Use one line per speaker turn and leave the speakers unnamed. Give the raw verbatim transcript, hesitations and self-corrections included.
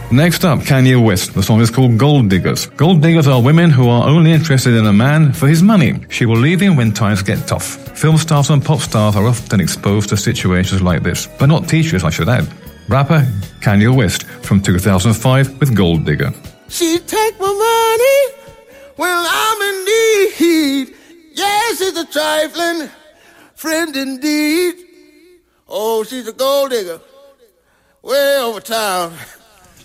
Next up, Kanye West. The song is called Gold Diggers. Gold diggers are women who are only interested in a man for his money. She will leave him when times get tough. Film stars and pop stars are often exposed to situations like this, but not teachers, I should add. Rapper Kanye West from two thousand five with Gold Digger.
She take my money when I'm in need. Yes, she's a trifling friend indeed. Oh, she's a gold digger way over town.